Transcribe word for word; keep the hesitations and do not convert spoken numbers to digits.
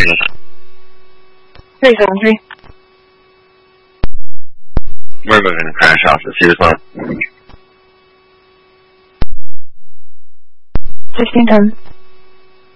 three seven three. We're moving to crash house at Cedar Club. Sixteen ten.